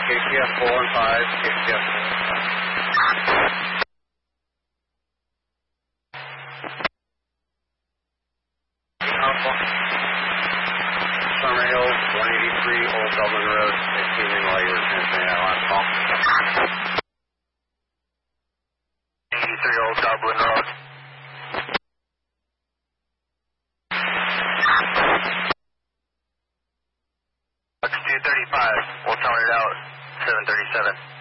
KTF 415, KTF 415. Summer Hill, 183 Old Dublin Road. It came in while you were transmitting that last call. 83 Old Dublin Road. X 235, we'll turn it out, 737.